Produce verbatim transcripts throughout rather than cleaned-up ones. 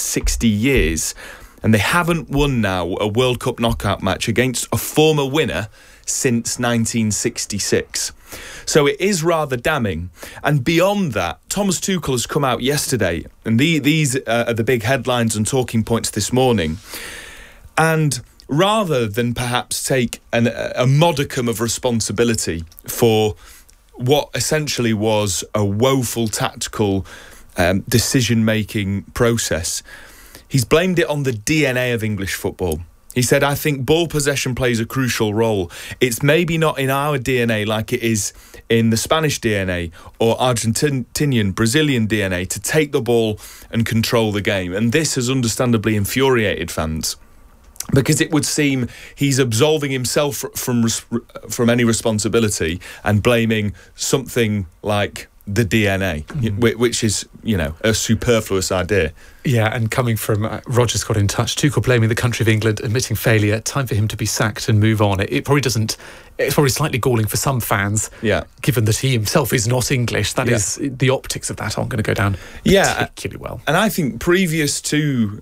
sixty years. And they haven't won now a World Cup knockout match against a former winner since nineteen sixty-six. So it is rather damning. And beyond that, Thomas Tuchel has come out yesterday, and the, these uh, are the big headlines and talking points this morning. And rather than perhaps take an, a modicum of responsibility for what essentially was a woeful tactical um, decision-making process, he's blamed it on the D N A of English football. He said, I think ball possession plays a crucial role. It's maybe not in our D N A like it is in the Spanish D N A or Argentinian, Brazilian D N A to take the ball and control the game. And this has understandably infuriated fans, because it would seem he's absolving himself from from any responsibility and blaming something like the D N A, mm-hmm. which is, you know, a superfluous idea. Yeah, and coming from uh, Rogers got in touch, Tuchel blaming the country of England, admitting failure, time for him to be sacked and move on. It, it probably doesn't, it's probably slightly galling for some fans, yeah. given that he himself is not English. That yeah. is, the optics of that aren't going to go down yeah, particularly well. And I think previous to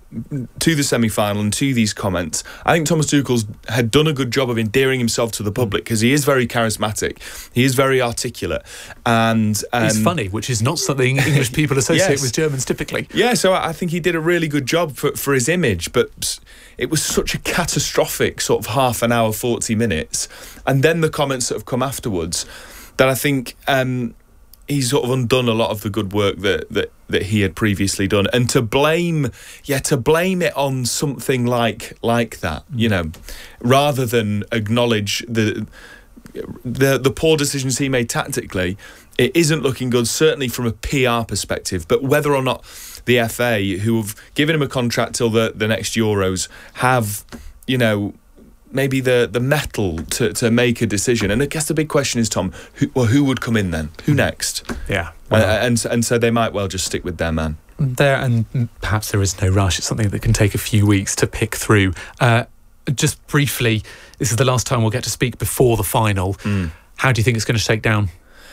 to the semi-final and to these comments, I think Thomas Tuchel had done a good job of endearing himself to the public, because he is very charismatic, he is very articulate, and um, he's funny, which is not something English people associate yes. with Germans typically. Yeah, so I think he did a really good job for, for his image, but it was such a catastrophic sort of half an hour, forty minutes, and then the comments that have come afterwards, that I think um, he's sort of undone a lot of the good work that, that that he had previously done. And to blame yeah to blame it on something like like that, you know, rather than acknowledge the the the poor decisions he made tactically, it isn't looking good, certainly from a P R perspective. But whether or not the F A, who have given him a contract till the, the next Euros, have, you know, maybe the the mettle to, to make a decision. And I guess the big question is, Tom, who, well, who would come in then? Who next? Yeah. Well, uh, and and so they might well just stick with their man. There, and perhaps there is no rush. It's something that can take a few weeks to pick through. Uh, just briefly, this is the last time we'll get to speak before the final. Mm. How do you think it's going to shake down?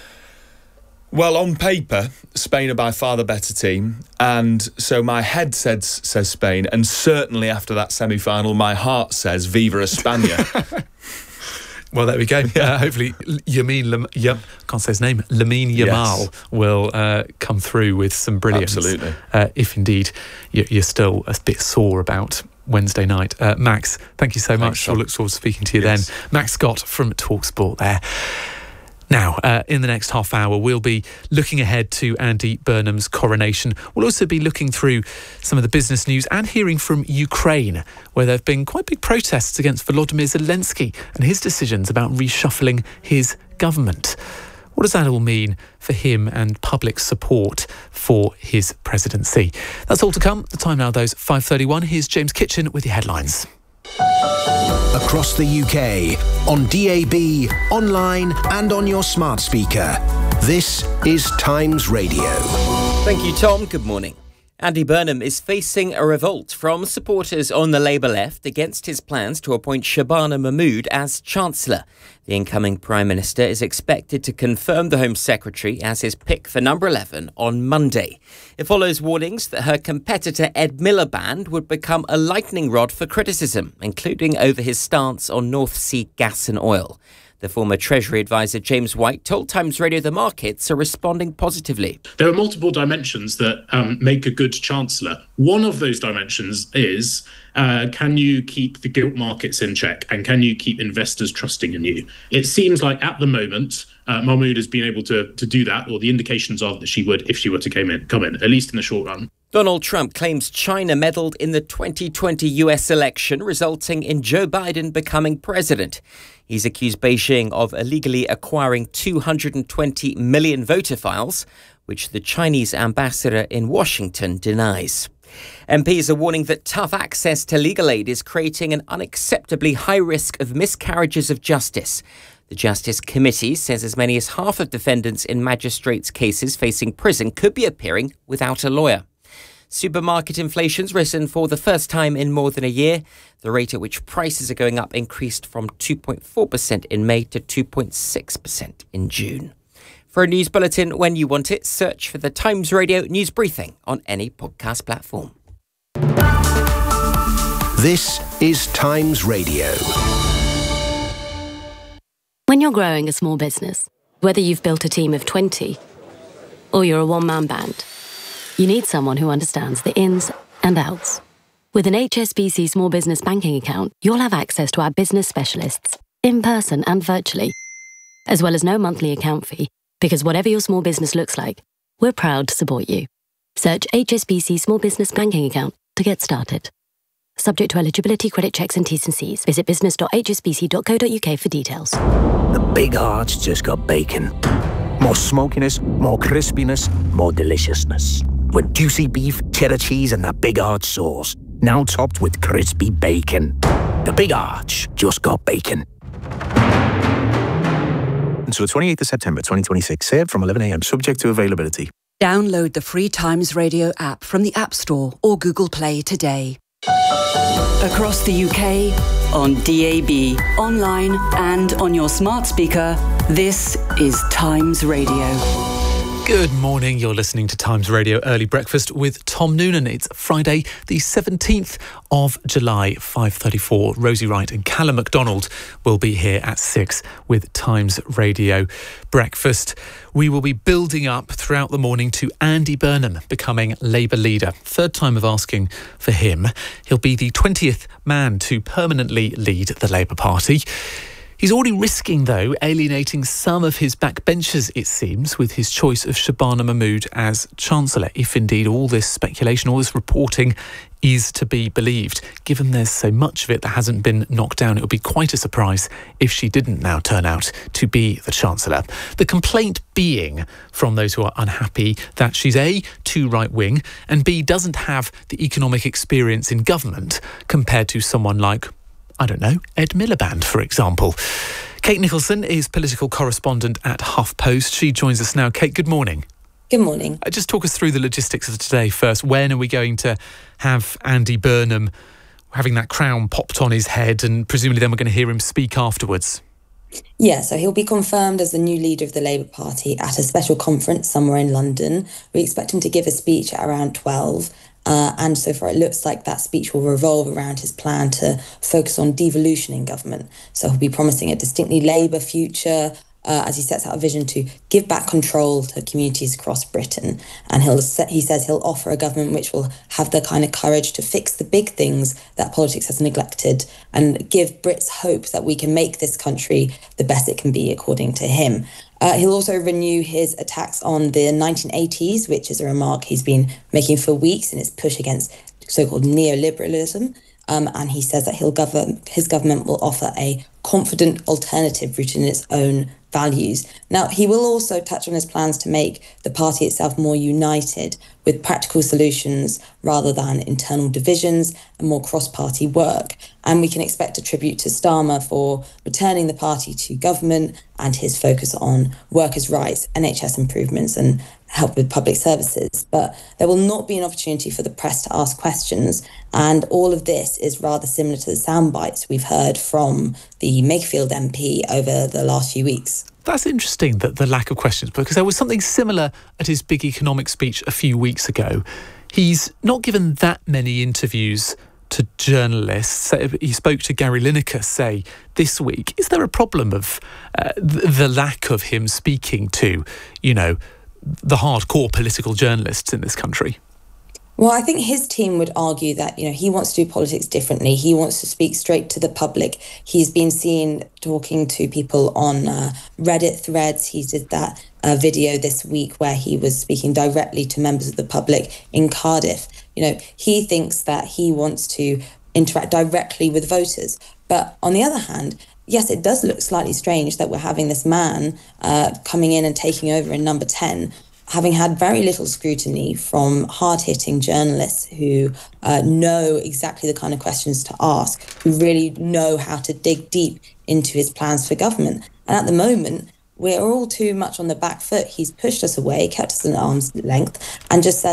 Well, on paper, Spain are by far the better team, and so my head says says Spain, and certainly after that semi-final, my heart says Viva España. Well, there we go. Yeah. Uh, hopefully, Yamin, Lam- Yam- can't say his name, Lamine Yamal yes. will uh, come through with some brilliance. Absolutely. Uh, if indeed you're still a bit sore about Wednesday night. Uh, Max, thank you so Thanks, much. Tom. We'll look forward to speaking to you yes. then. Max Scott from TalkSport there. Now, uh, in the next half hour, we'll be looking ahead to Andy Burnham's coronation. We'll also be looking through some of the business news and hearing from Ukraine, where there have been quite big protests against Volodymyr Zelensky and his decisions about reshuffling his government. What does that all mean for him and public support for his presidency? That's all to come. The time now, those five thirty-one. Here's James Kitchen with your headlines. Across the U K, on D A B, online and on your smart speaker. This is Times Radio. Thank you, Tom. Good morning. Andy Burnham is facing a revolt from supporters on the Labour left against his plans to appoint Shabana Mahmood as Chancellor. The incoming Prime Minister is expected to confirm the Home Secretary as his pick for number eleven on Monday. It follows warnings that her competitor Ed Miliband would become a lightning rod for criticism, including over his stance on North Sea gas and oil. The former Treasury advisor James White told Times Radio the markets are responding positively. There are multiple dimensions that um, make a good chancellor. One of those dimensions is, uh, can you keep the gilt markets in check, and can you keep investors trusting in you? It seems like at the moment, uh, Mahmood has been able to, to do that, or the indications are that she would if she were to come in, come in, at least in the short run. Donald Trump claims China meddled in the twenty twenty U S election, resulting in Joe Biden becoming president. He's accused Beijing of illegally acquiring two hundred twenty million voter files, which the Chinese ambassador in Washington denies. M Ps are warning that tough access to legal aid is creating an unacceptably high risk of miscarriages of justice. The Justice Committee says as many as half of defendants in magistrates' cases facing prison could be appearing without a lawyer. Supermarket inflation's risen for the first time in more than a year. The rate at which prices are going up increased from two point four percent in May to two point six percent in June. For a news bulletin when you want it, search for the Times Radio News Briefing on any podcast platform. This is Times Radio. When you're growing a small business, whether you've built a team of twenty or you're a one-man band, you need someone who understands the ins and outs. With an H S B C Small Business Banking account, you'll have access to our business specialists, in person and virtually, as well as no monthly account fee, because whatever your small business looks like, we're proud to support you. Search H S B C Small Business Banking account to get started. Subject to eligibility, credit checks and T's and C's. Visit business dot h s b c dot co dot u k for details. The Big Arch just got bacon. More smokiness, more crispiness, more deliciousness. With juicy beef, cheddar cheese and that Big Arch sauce. Now topped with crispy bacon. The Big Arch just got bacon. Until the twenty-eighth of September twenty twenty-six. Served from eleven a m subject to availability. Download the free Times Radio app from the App Store or Google Play today. Across the U K, on D A B, online and on your smart speaker, this is Times Radio. Good morning, you're listening to Times Radio Early Breakfast with Tom Noonan. It's Friday, the seventeenth of July, five thirty-four. Rosie Wright and Callum MacDonald will be here at six with Times Radio Breakfast. We will be building up throughout the morning to Andy Burnham becoming Labour leader. Third time of asking for him. He'll be the twentieth man to permanently lead the Labour Party. He's already risking, though, alienating some of his backbenchers, it seems, with his choice of Shabana Mahmood as Chancellor, if indeed all this speculation, all this reporting is to be believed. Given there's so much of it that hasn't been knocked down, it would be quite a surprise if she didn't now turn out to be the Chancellor. The complaint being from those who are unhappy that she's A, too right-wing, and B, doesn't have the economic experience in government compared to someone like, I don't know, Ed Miliband, for example. Kate Nicholson is political correspondent at HuffPost. She joins us now. Kate, good morning. Good morning. Uh, just talk us through the logistics of today first. When are we going to have Andy Burnham having that crown popped on his head, and presumably then we're going to hear him speak afterwards? Yeah, so he'll be confirmed as the new leader of the Labour Party at a special conference somewhere in London. We expect him to give a speech at around twelve. Uh, and so far it looks like that speech will revolve around his plan to focus on devolution in government. So he'll be promising a distinctly Labour future uh, as he sets out a vision to give back control to communities across Britain. And he'll he says he'll offer a government which will have the kind of courage to fix the big things that politics has neglected and give Brits hope that we can make this country the best it can be, according to him. Uh, he'll also renew his attacks on the nineteen eighties, which is a remark he's been making for weeks in his push against so-called neoliberalism. Um, and he says that he'll govern, his government will offer a confident alternative rooted in its own values. Now, he will also touch on his plans to make the party itself more united with practical solutions rather than internal divisions and more cross-party work. And we can expect a tribute to Starmer for returning the party to government and his focus on workers' rights, N H S improvements and help with public services. But there will not be an opportunity for the press to ask questions. And all of this is rather similar to the sound bites we've heard from the Makefield M P over the last few weeks. That's interesting, that the lack of questions, because there was something similar at his big economic speech a few weeks ago. He's not given that many interviews to journalists. He spoke to Gary Lineker, say, this week. Is there a problem of uh, the lack of him speaking to, you know, the hardcore political journalists in this country? Well, I think his team would argue that, you know, he wants to do politics differently. He wants to speak straight to the public. He's been seen talking to people on uh, Reddit threads. He did that uh, video this week where he was speaking directly to members of the public in Cardiff. You know, he thinks that he wants to interact directly with voters. But on the other hand, yes, it does look slightly strange that we're having this man uh, coming in and taking over in number ten, having had very little scrutiny from hard-hitting journalists who uh, know exactly the kind of questions to ask, who really know how to dig deep into his plans for government. And at the moment, we're all too much on the back foot. He's pushed us away, kept us at arm's length, and just says,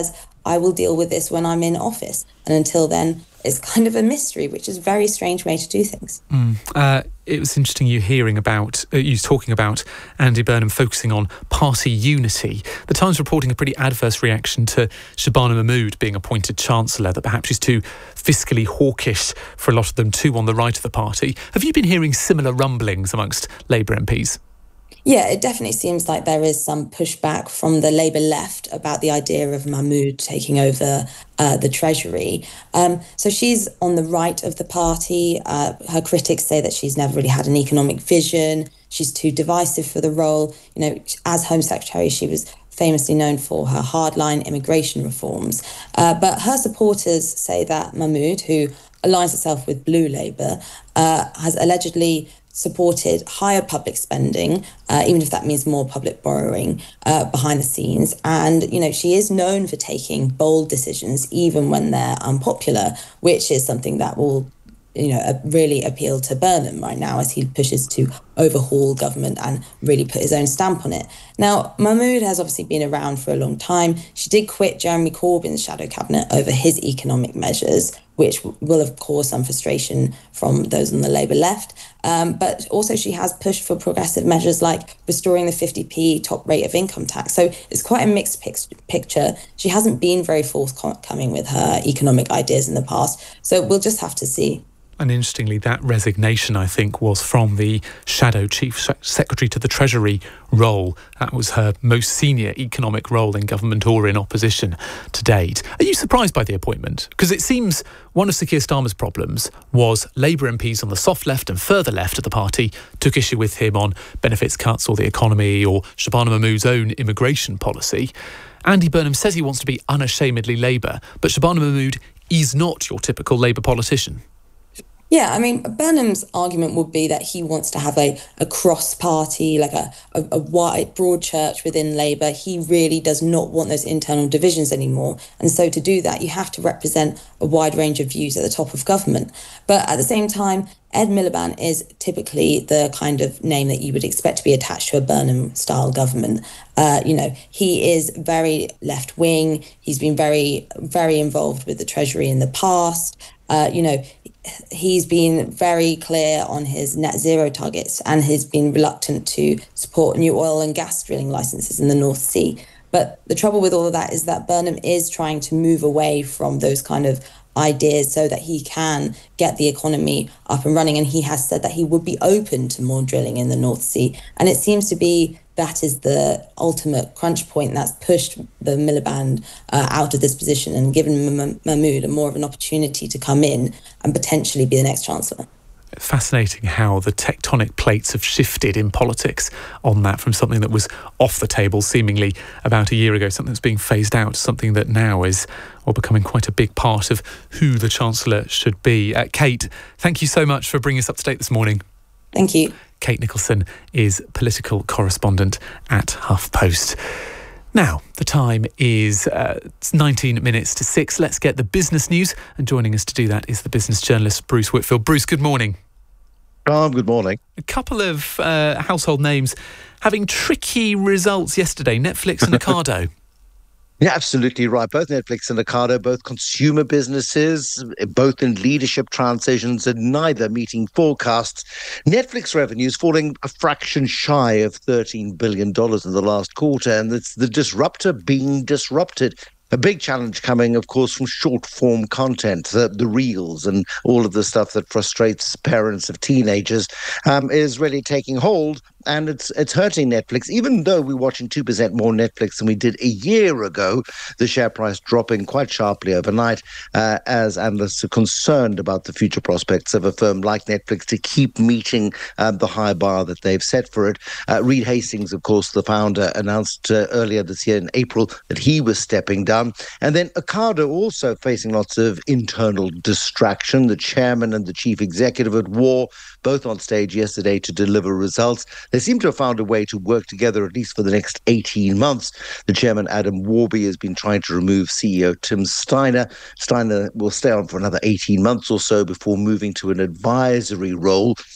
I will deal with this when I'm in office. And until then, it's kind of a mystery, which is a very strange way to do things. Mm. Uh, it was interesting you hearing about, uh, you talking about Andy Burnham focusing on party unity. The Times reporting a pretty adverse reaction to Shabana Mahmood being appointed Chancellor, that perhaps she's too fiscally hawkish for a lot of them too on the right of the party. Have you been hearing similar rumblings amongst Labour M Ps? Yeah, it definitely seems like there is some pushback from the Labour left about the idea of Mahmood taking over uh, the Treasury. Um, so she's on the right of the party. Uh, her critics say that she's never really had an economic vision. She's too divisive for the role. You know, as Home Secretary, she was famously known for her hardline immigration reforms. Uh, but her supporters say that Mahmood, who aligns itself with Blue Labour, uh, has allegedly supported higher public spending, uh, even if that means more public borrowing uh, behind the scenes. And, you know, she is known for taking bold decisions, even when they're unpopular, which is something that will, you know, uh, really appeal to Burnham right now as he pushes to overhaul government and really put his own stamp on it. Now, Mahmood has obviously been around for a long time. She did quit Jeremy Corbyn's shadow cabinet over his economic measures, which will have caused some frustration from those on the Labour left. Um, but also she has pushed for progressive measures like restoring the fifty p top rate of income tax. So it's quite a mixed pic- picture. She hasn't been very forthcoming with her economic ideas in the past. So we'll just have to see. And interestingly, that resignation, I think, was from the Shadow Chief Secretary to the Treasury role. That was her most senior economic role in government or in opposition to date. Are you surprised by the appointment? Because it seems one of Sir Keir Starmer's problems was Labour M Ps on the soft left and further left of the party took issue with him on benefits cuts or the economy or Shabana Mahmood's own immigration policy. Andy Burnham says he wants to be unashamedly Labour, but Shabana Mahmood is not your typical Labour politician. Yeah, I mean, Burnham's argument would be that he wants to have a, a cross-party, like a, a, a wide, broad church within Labour. He really does not want those internal divisions anymore. And so to do that, you have to represent a wide range of views at the top of government. But at the same time, Ed Miliband is typically the kind of name that you would expect to be attached to a Burnham-style government. Uh, you know, he is very left-wing. He's been very, very involved with the Treasury in the past. Uh, you know, he's been very clear on his net zero targets and has been reluctant to support new oil and gas drilling licenses in the North Sea. But the trouble with all of that is that Burnham is trying to move away from those kind of ideas so that he can get the economy up and running. And he has said that he would be open to more drilling in the North Sea. And it seems to be that is the ultimate crunch point that's pushed the Miliband uh, out of this position and given M- Mahmood a more of an opportunity to come in and potentially be the next Chancellor. Fascinating how the tectonic plates have shifted in politics on that, from something that was off the table seemingly about a year ago, something that's being phased out, to something that now is well, becoming quite a big part of who the Chancellor should be. Uh, Kate, thank you so much for bringing us up to date this morning. Thank you. Kate Nicholson is political correspondent at HuffPost. Now, the time is uh, nineteen minutes to six. Let's get the business news. And joining us to do that is the business journalist, Bruce Whitfield. Bruce, good morning. Tom, good morning. A couple of uh, household names having tricky results yesterday, Netflix and Ocado. Yeah, absolutely right. Both Netflix and Ocado, both consumer businesses, both in leadership transitions and neither meeting forecasts. Netflix revenues falling a fraction shy of thirteen billion dollars in the last quarter, and it's the disruptor being disrupted. A big challenge coming, of course, from short-form content, the, the reels and all of the stuff that frustrates parents of teenagers um, is really taking hold. And it's it's hurting Netflix. Even though we're watching two percent more Netflix than we did a year ago, the share price dropping quite sharply overnight uh, as analysts are concerned about the future prospects of a firm like Netflix to keep meeting um, the high bar that they've set for it. Uh, Reed Hastings, of course, the founder, announced uh, earlier this year in April that he was stepping down. And then Ocado also facing lots of internal distraction. The chairman and the chief executive at war, both on stage yesterday to deliver results. They seem to have found a way to work together, at least for the next eighteen months. The chairman, Adam Warby, has been trying to remove C E O Tim Steiner. Steiner will stay on for another eighteen months or so before moving to an advisory role.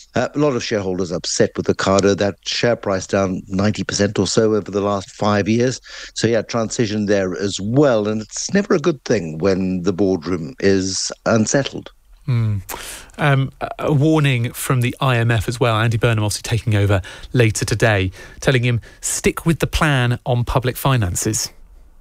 Uh, a lot of shareholders upset with Ocado. That share price down ninety percent or so over the last five years. So yeah, transition there as well. And it's never a good thing when the boardroom is unsettled. Mm. Um, a warning from the I M F as well. Andy Burnham obviously taking over later today, telling him stick with the plan on public finances.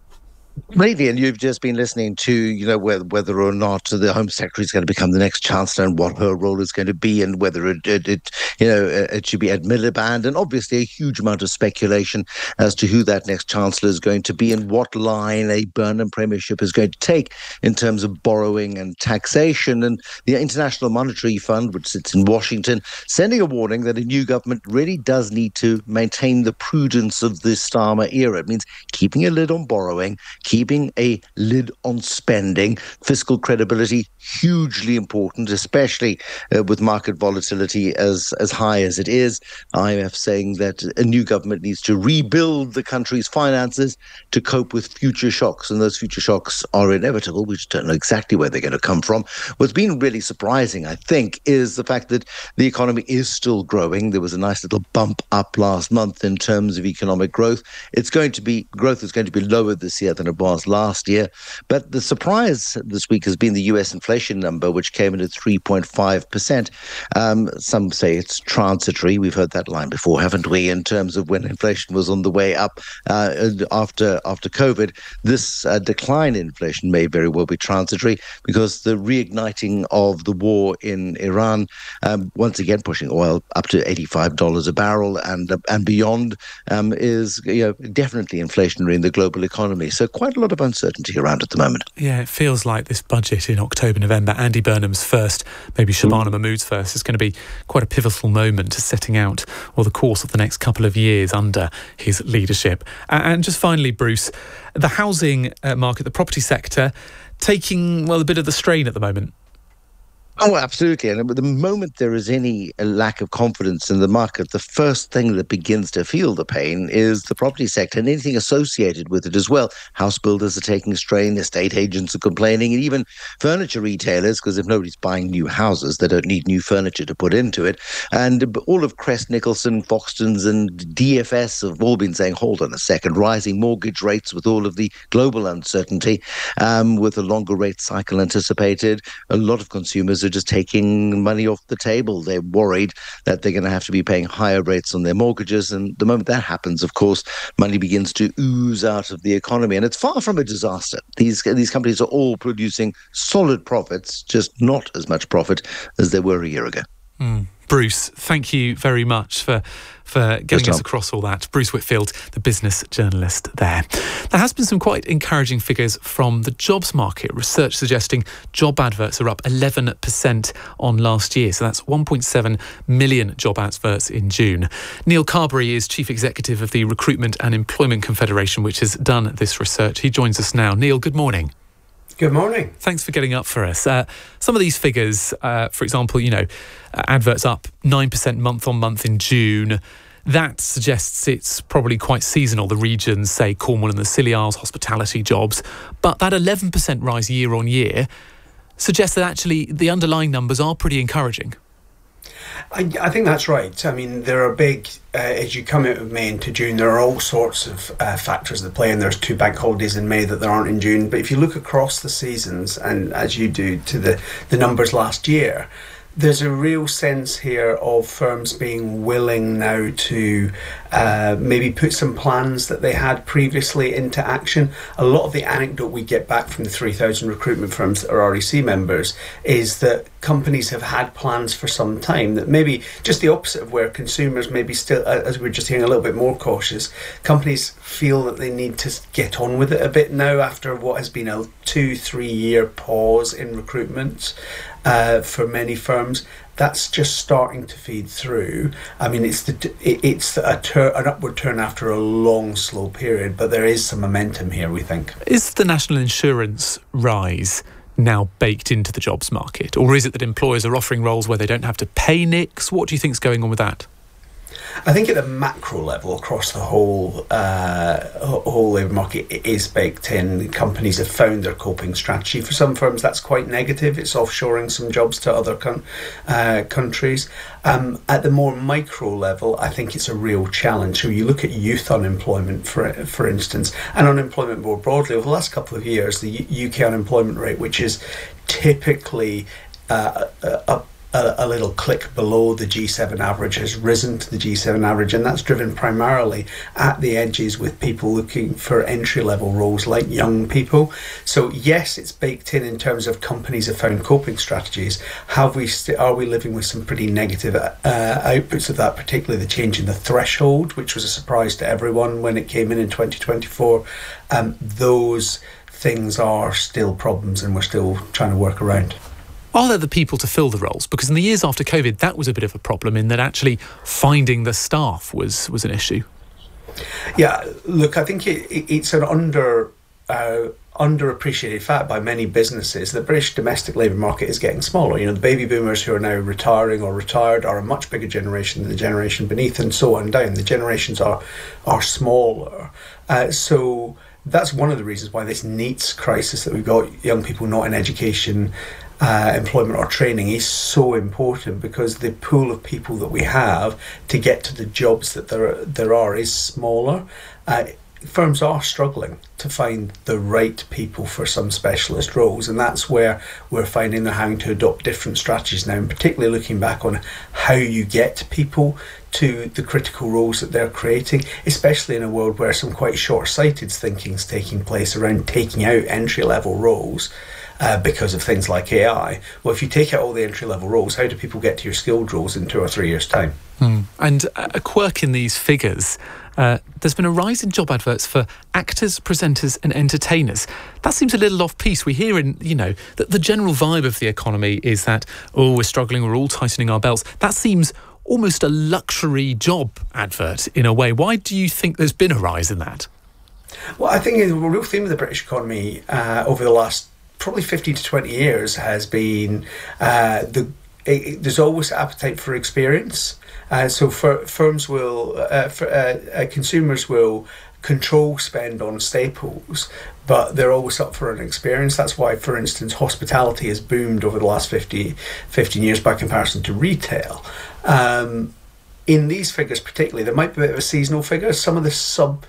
Lately, and you've just been listening to, you know, whether, whether or not the Home Secretary is going to become the next Chancellor and what her role is going to be and whether it, it, it you know, it should be Ed Miliband, and obviously a huge amount of speculation as to who that next Chancellor is going to be and what line a Burnham premiership is going to take in terms of borrowing and taxation. And the International Monetary Fund, which sits in Washington, sending a warning that a new government really does need to maintain the prudence of the Starmer era. It means keeping a lid on borrowing, keeping a lid on spending. Fiscal credibility, hugely important, especially uh, with market volatility as, as high as it is. I M F saying that a new government needs to rebuild the country's finances to cope with future shocks, and those future shocks are inevitable. We just don't know exactly where they're going to come from. What's been really surprising, I think, is the fact that the economy is still growing. There was a nice little bump up last month in terms of economic growth. It's going to be, growth is going to be lower this year than it was last year. But the surprise this week has been the U S inflation number, which came in at three point five percent. Um, some say it's transitory. We've heard that line before, haven't we, in terms of when inflation was on the way up uh, after after COVID. This uh, decline in inflation may very well be transitory because the reigniting of the war in Iran, um, once again pushing oil up to eighty-five dollars a barrel and, uh, and beyond, um, is you know, definitely inflationary in the global economy. So quite a lot of uncertainty around at the moment. Yeah, it feels like this budget in October, November, Andy Burnham's first, maybe Shabana mm. Mahmood's first, is going to be quite a pivotal moment to setting out or the course of the next couple of years under his leadership. And just finally, Bruce, the housing uh, market, the property sector, taking, well, a bit of the strain at the moment. Oh, absolutely. And the moment there is any lack of confidence in the market, the first thing that begins to feel the pain is the property sector and anything associated with it as well. House builders are taking strain, estate agents are complaining, and even furniture retailers, because if nobody's buying new houses, they don't need new furniture to put into it. And all of Crest Nicholson, Foxtons and D F S have all been saying, hold on a second, rising mortgage rates with all of the global uncertainty, um, with a longer rate cycle anticipated. A lot of consumers are just taking money off the table. They're worried that they're going to have to be paying higher rates on their mortgages. And the moment that happens, of course, money begins to ooze out of the economy. And it's far from a disaster. These, these companies are all producing solid profits, just not as much profit as they were a year ago. Mm. Bruce, thank you very much for for getting Yes, us across all that. Bruce Whitfield, the business journalist there. There has been some quite encouraging figures from the jobs market. Research suggesting job adverts are up eleven percent on last year. So that's one point seven million job adverts in June. Neil Carberry is Chief Executive of the Recruitment and Employment Confederation, which has done this research. He joins us now. Neil, good morning. Good morning. Thanks for getting up for us. Uh, some of these figures, uh, for example, you know, uh, adverts up nine percent month on month in June. That suggests it's probably quite seasonal. The regions, say Cornwall and the Scilly Isles, hospitality jobs. But that eleven percent rise year on year suggests that actually the underlying numbers are pretty encouraging. I, I think that's right. I mean, there are big, uh, as you come out of May into June, there are all sorts of uh, factors that play, and there's two bank holidays in May that there aren't in June. But if you look across the seasons, and as you do to the, the numbers last year, there's a real sense here of firms being willing now to uh, maybe put some plans that they had previously into action. A lot of the anecdote we get back from the three thousand recruitment firms that are R E C members is that companies have had plans for some time, that maybe just the opposite of where consumers maybe still, as we're just hearing, a little bit more cautious. Companies feel that they need to get on with it a bit now after what has been a two, three year pause in recruitment uh, for many firms. That's just starting to feed through. I mean, it's the it's a tur- an upward turn after a long, slow period, but there is some momentum here, we think. Is the national insurance rise now baked into the jobs market, or is it that employers are offering roles where they don't have to pay N I C S? What do you think is going on with that? I think at the macro level, across the whole uh, whole labour market, it is baked in. Companies have found their coping strategy. For some firms, that's quite negative. It's offshoring some jobs to other con- uh, countries. Um, at the more micro level, I think it's a real challenge. So you look at youth unemployment, for for instance, and unemployment more broadly. Over the last couple of years, the U K unemployment rate, which is typically uh, up A, a little click below the G seven average, has risen to the G seven average, and that's driven primarily at the edges with people looking for entry-level roles like young people. So yes, it's baked in in terms of companies have found coping strategies. Have we st- are we living with some pretty negative uh, outputs of that, particularly the change in the threshold, which was a surprise to everyone when it came in in twenty twenty-four. Um, those things are still problems, and we're still trying to work around. Are there the people to fill the roles? Because in the years after COVID, that was a bit of a problem in that actually finding the staff was, was an issue. Yeah, look, I think it, it, it's an under uh, underappreciated fact by many businesses. The British domestic labour market is getting smaller. You know, the baby boomers who are now retiring or retired are a much bigger generation than the generation beneath, and so on down. The generations are are smaller. Uh, so that's one of the reasons why this NEETs crisis that we've got, young people not in education, Uh, employment or training, is so important, because the pool of people that we have to get to the jobs that there are, there are is smaller. Uh, firms are struggling to find the right people for some specialist roles, and that's where we're finding they're having to adopt different strategies now, and particularly looking back on how you get people to the critical roles that they're creating, especially in a world where some quite short-sighted thinking is taking place around taking out entry-level roles Uh, because of things like A I. Well, if you take out all the entry-level roles, how do people get to your skilled roles in two or three years' time? Mm. And a quirk in these figures, uh, there's been a rise in job adverts for actors, presenters and entertainers. That seems a little off-piece. We hear in, you know, that the general vibe of the economy is that, oh, we're struggling, we're all tightening our belts. That seems almost a luxury job advert in a way. Why do you think there's been a rise in that? Well, I think the real theme of the British economy uh, over the last probably fifteen to twenty years has been uh, the it, there's always appetite for experience. Uh, so for, firms will, uh, for, uh, uh, consumers will control spend on staples, but they're always up for an experience. That's why, for instance, hospitality has boomed over the last fifty, fifteen years by comparison to retail. Um, in these figures particularly, there might be a bit of a seasonal figure. Some of the sub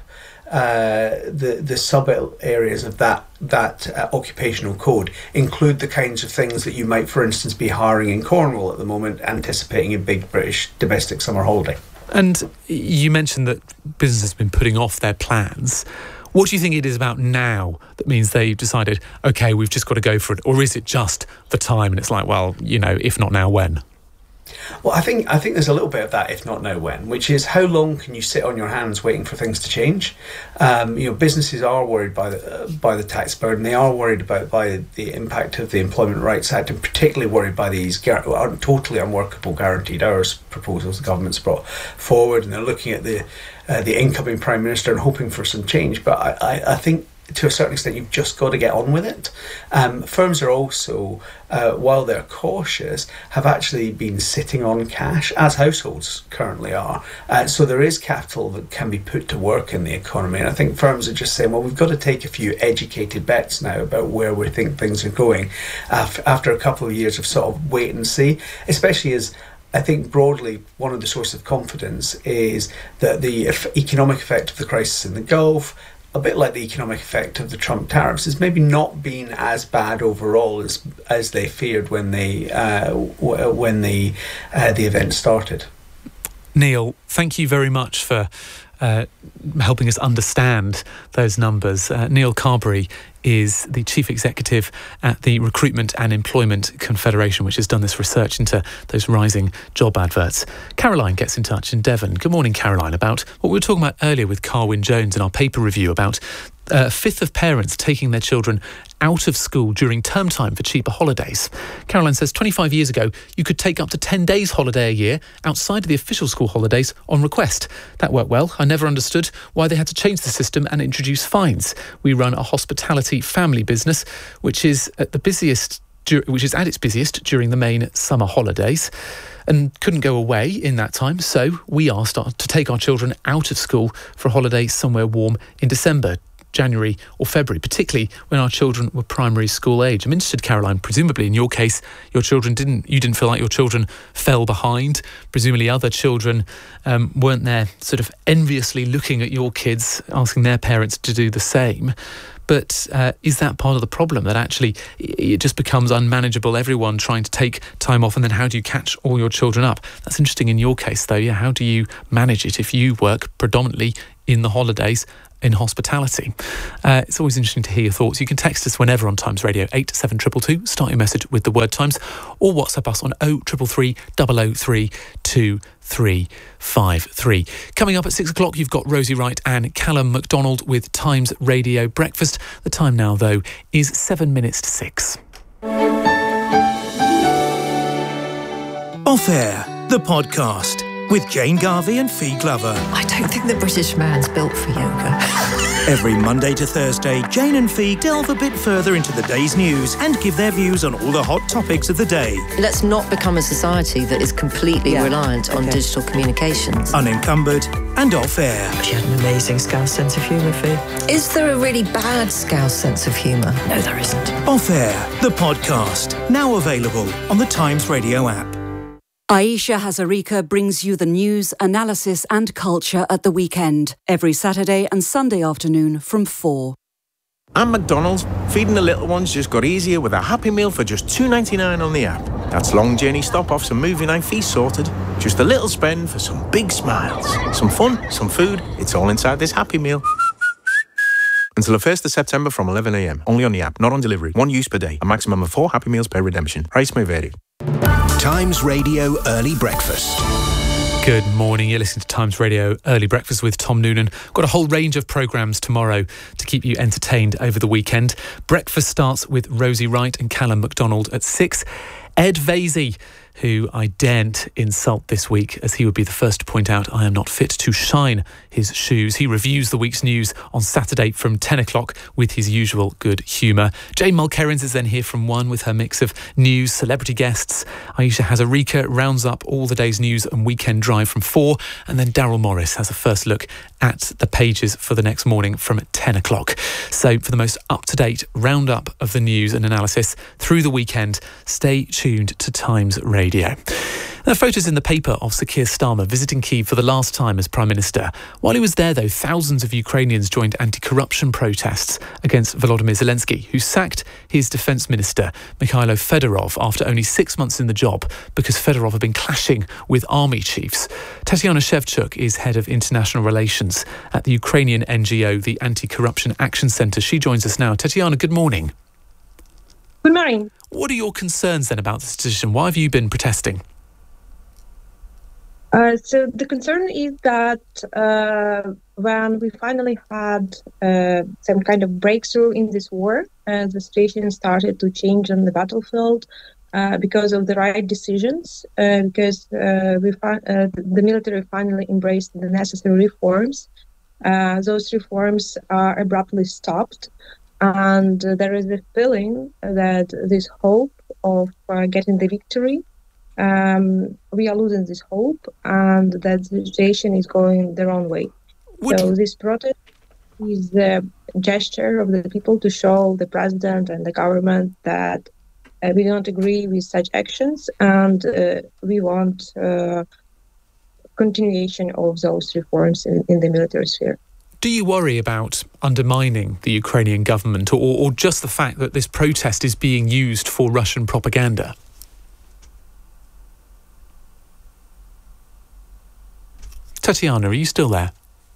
Uh, the the sub areas of that that uh, occupational code include the kinds of things that you might, for instance, be hiring in Cornwall at the moment, anticipating a big British domestic summer holiday. And you mentioned that businesses have been putting off their plans. What do you think it is about now that means they've decided, okay, we've just got to go for it? Or is it just the time and it's like, well, you know, if not now, when? Well, I think I think there's a little bit of that, if not know when, which is how long can you sit on your hands waiting for things to change? Um, you know, businesses are worried by the uh, by the tax burden. They are worried about by the impact of the Employment Rights Act, and particularly worried by these gar- totally unworkable guaranteed hours proposals the government's brought forward. And they're looking at the uh, the incoming Prime Minister and hoping for some change. But I, I, I think, to a certain extent, you've just got to get on with it. Um, firms are also, uh, while they're cautious, have actually been sitting on cash, as households currently are. Uh, so there is capital that can be put to work in the economy. And I think firms are just saying, well, we've got to take a few educated bets now about where we think things are going after, after a couple of years of sort of wait and see, especially as I think broadly one of the sources of confidence is that the economic effect of the crisis in the Gulf, a bit like the economic effect of the Trump tariffs, has maybe not been as bad overall as as they feared when they uh, w- when the uh, the event started. Neil, thank you very much for uh, helping us understand those numbers. Uh, Neil Carberry is the Chief Executive at the Recruitment and Employment Confederation, which has done this research into those rising job adverts. Caroline gets in touch in Devon. Good morning, Caroline, about what we were talking about earlier with Carwyn Jones in our paper review about uh, a fifth of parents taking their children out of school during term time for cheaper holidays. Caroline says twenty-five years ago, you could take up to ten days holiday a year outside of the official school holidays on request. That worked well. I never understood why they had to change the system and introduce fines. We run a hospitality family business, which is at the busiest which is at its busiest during the main summer holidays, and couldn't go away in that time. So we asked to take our children out of school for a holiday somewhere warm in December, January or February, particularly when our children were primary school age. I'm interested, Caroline, presumably in your case, your children didn't, you didn't feel like your children fell behind. Presumably other children um, weren't there sort of enviously looking at your kids, asking their parents to do the same. But uh, is that part of the problem, that actually it just becomes unmanageable, everyone trying to take time off, and then how do you catch all your children up? That's interesting in your case, though. Yeah, how do you manage it if you work predominantly in the holidays in hospitality? Uh, it's always interesting to hear your thoughts. You can text us whenever on Times Radio, eight seven two two two, start your message with the word Times, or WhatsApp us on oh three three three, double oh three, two three five three. Coming up at six o'clock, you've got Rosie Wright and Callum MacDonald with Times Radio Breakfast. The time now, though, is seven minutes to six. Off Air, the podcast, with Jane Garvey and Fee Glover. I don't think the British man's built for yoga. Every Monday to Thursday, Jane and Fee delve a bit further into the day's news and give their views on all the hot topics of the day. Let's not become a society that is completely yeah. reliant on okay. digital communications. Unencumbered and off air. She had an amazing Scouse sense of humour, Fee. Is there a really bad Scouse sense of humour? No, there isn't. Off Air, the podcast, now available on the Times Radio app. Aisha Hazarika brings you the news, analysis and culture at the weekend, every Saturday and Sunday afternoon from four. And McDonald's, feeding the little ones just got easier with a Happy Meal for just two ninety-nine on the app. That's long journey stop-offs and movie night fees sorted. Just a little spend for some big smiles. Some fun, some food, it's all inside this Happy Meal. Until the first of September from eleven a m. Only on the app, not on delivery. One use per day. A maximum of four Happy Meals per redemption. Price may vary. Times Radio Early Breakfast. Good morning. You're listening to Times Radio Early Breakfast with Tom Noonan. Got a whole range of programmes tomorrow to keep you entertained over the weekend. Breakfast starts with Rosie Wright and Callum MacDonald at six. Ed Vasey, who I daren't insult this week, as he would be the first to point out I am not fit to shine his shoes. He reviews the week's news on Saturday from ten o'clock with his usual good humour. Jane Mulkerrins is then here from one with her mix of news, celebrity guests. Aisha Hazarika rounds up all the day's news and weekend drive from four. And then Daryl Morris has a first look at the pages for the next morning from ten o'clock. So for the most up-to-date roundup of the news and analysis through the weekend, stay tuned to Times Radio. There are photos in the paper of Sir Keir Starmer visiting Kyiv for the last time as Prime Minister. While he was there, though, thousands of Ukrainians joined anti-corruption protests against Volodymyr Zelensky, who sacked his Defence Minister, Mikhailo Fedorov, after only six months in the job because Fedorov had been clashing with army chiefs. Tatiana Shevchuk is head of international relations at the Ukrainian N G O, the Anti-Corruption Action Centre. She joins us now. Tatiana, good morning. Good morning. What are your concerns then about this decision? Why have you been protesting? Uh, so the concern is that uh, when we finally had uh, some kind of breakthrough in this war, uh, the situation started to change on the battlefield uh, because of the right decisions, uh, because uh, we fi- uh, the military finally embraced the necessary reforms. Uh, those reforms are abruptly stopped. And uh, there is a feeling that this hope of uh, getting the victory, um, we are losing this hope, and that the situation is going the wrong way. Would so this protest is a gesture of the people to show the president and the government that uh, we don't agree with such actions, and uh, we want uh, continuation of those reforms in, in the military sphere. Do you worry about undermining the Ukrainian government, or, or just the fact that this protest is being used for Russian propaganda? Tatiana, are you still there?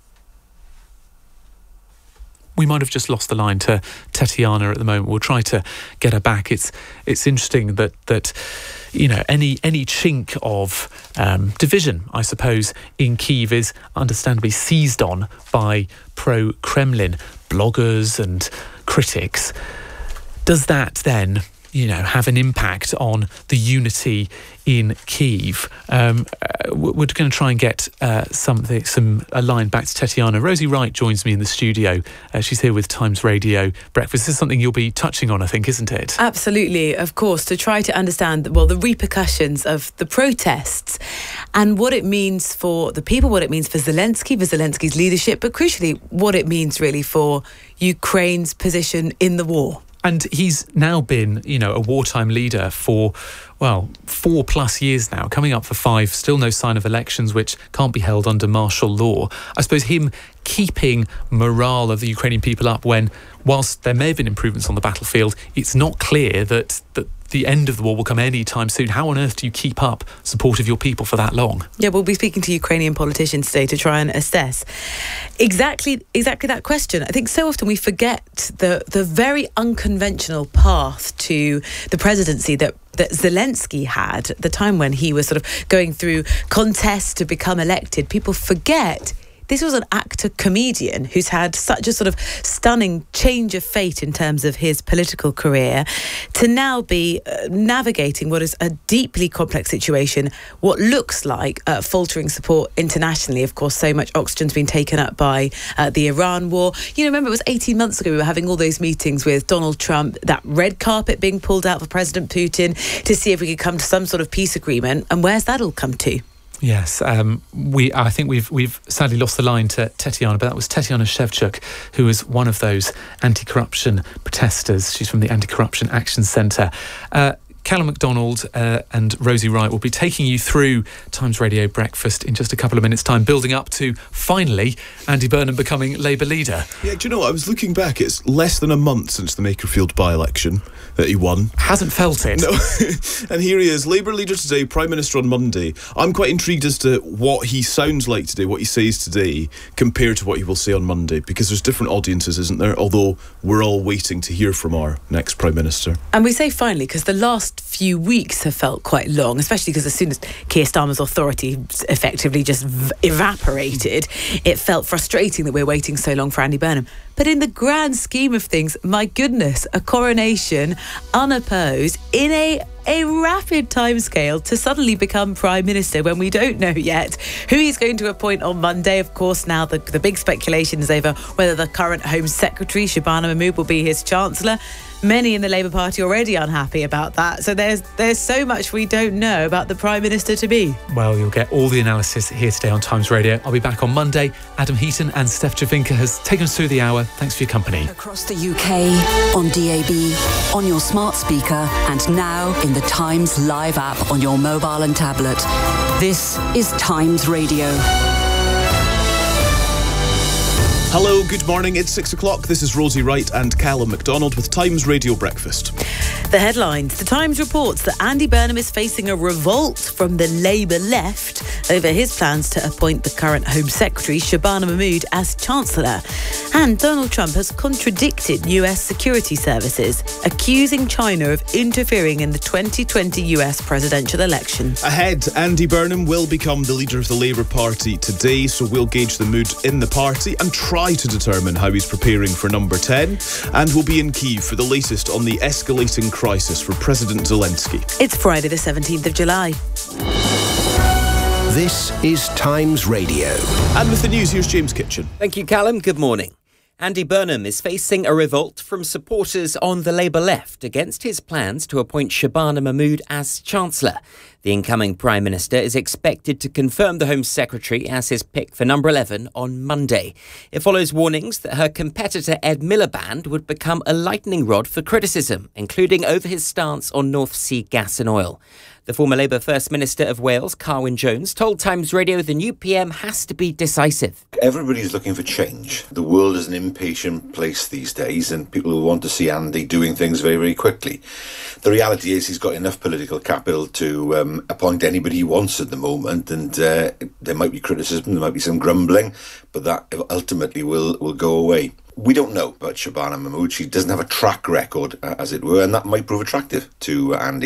We might have just lost the line to Tatiana at the moment. We'll try to get her back. It's it's interesting that that you know any any chink of um, division, I suppose, in Kyiv is understandably seized on by pro-Kremlin bloggers and critics. Does that then you know, have an impact on the unity in Kyiv. Um, uh, we're going to try and get uh, something, some a line back to Tetiana. Rosie Wright joins me in the studio. Uh, she's here with Times Radio Breakfast. This is something you'll be touching on, I think, isn't it? Absolutely, of course, to try to understand, well, the repercussions of the protests and what it means for the people, what it means for Zelensky, for Zelensky's leadership, but crucially, what it means really for Ukraine's position in the war. And he's now been, you know, a wartime leader for, well, four plus years now, coming up for five, still no sign of elections, which can't be held under martial law. I suppose him keeping morale of the Ukrainian people up when, whilst there may have been improvements on the battlefield, it's not clear that, that the end of the war will come any time soon. How on earth do you keep up support of your people for that long? Yeah, we'll be speaking to Ukrainian politicians today to try and assess exactly exactly that question. I think so often we forget the the very unconventional path to the presidency that that Zelensky had at the time when he was sort of going through contests to become elected. People forget this was an actor comedian who's had such a sort of stunning change of fate in terms of his political career to now be uh, navigating what is a deeply complex situation, what looks like uh, faltering support internationally. Of course, so much oxygen's been taken up by uh, the Iran war. You know, remember it was eighteen months ago we were having all those meetings with Donald Trump, that red carpet being pulled out for President Putin to see if we could come to some sort of peace agreement. And where's that all come to? Yes, um, we. I think we've we've sadly lost the line to Tetiana, but that was Tetiana Shevchuk, who was one of those anti-corruption protesters. She's from the Anti-Corruption Action Centre. Uh, Callum MacDonald uh, and Rosie Wright will be taking you through Times Radio Breakfast in just a couple of minutes' time, building up to, finally, Andy Burnham becoming Labour leader. Yeah, do you know what? I was looking back. It's less than a month since the Makerfield by-election that he won. Hasn't felt it. No. And here he is, Labour leader today, Prime Minister on Monday. I'm quite intrigued as to what he sounds like today, what he says today, compared to what he will say on Monday, because there's different audiences, isn't there? Although we're all waiting to hear from our next Prime Minister. And we say finally, because the last few weeks have felt quite long, especially because as soon as Keir Starmer's authority effectively just v- evaporated, it felt frustrating that we're waiting so long for Andy Burnham. But in the grand scheme of things, my goodness, a coronation unopposed in a a rapid timescale to suddenly become Prime Minister when we don't know yet who he's going to appoint on Monday. Of course, now the, the big speculation is over whether the current Home Secretary, Shabana Mahmood, will be his Chancellor. Many in the Labour Party already unhappy about that. So there's there's so much we don't know about the Prime Minister to be. Well, you'll get all the analysis here today on Times Radio. I'll be back on Monday. Adam Heaton and Steph Javinka has taken us through the hour. Thanks for your company. Across the U K, on D A B, on your smart speaker, and now in the Times Live app on your mobile and tablet. This is Times Radio. Hello, good morning. It's six o'clock. This is Rosie Wright and Callum MacDonald with Times Radio Breakfast. The headlines. The Times reports that Andy Burnham is facing a revolt from the Labour left over his plans to appoint the current Home Secretary, Shabana Mahmood, as Chancellor. And Donald Trump has contradicted U S security services, accusing China of interfering in the twenty twenty U S presidential election. Ahead, Andy Burnham will become the leader of the Labour Party today, so we'll gauge the mood in the party and try to determine how he's preparing for number ten. And we'll be in Kyiv for the latest on the escalating crisis for President Zelensky. It's Friday the seventeenth of July. This is Times Radio. And with the news, here's James Kitchen. Thank you, Callum. Good morning. Andy Burnham is facing a revolt from supporters on the Labour left against his plans to appoint Shabana Mahmood as Chancellor. The incoming Prime Minister is expected to confirm the Home Secretary as his pick for number eleven on Monday. It follows warnings that her competitor Ed Miliband would become a lightning rod for criticism, including over his stance on North Sea gas and oil. The former Labour First Minister of Wales, Carwyn Jones, told Times Radio the new P M has to be decisive. Everybody's looking for change. The world is an impatient place these days, and people will want to see Andy doing things very, very quickly. The reality is he's got enough political capital to um, appoint anybody he wants at the moment, and uh, there might be criticism, there might be some grumbling, but that ultimately will, will go away. We don't know about Shabana Mahmood. She doesn't have a track record, uh, as it were, and that might prove attractive to uh, Andy.